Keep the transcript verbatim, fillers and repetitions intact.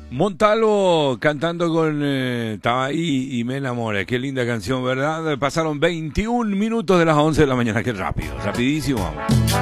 Montalo cantando con eh, estaba ahí y me enamoré. Qué linda canción, ¿verdad? Pasaron veintiún minutos de las once de la mañana. Qué rápido, rapidísimo, vamos.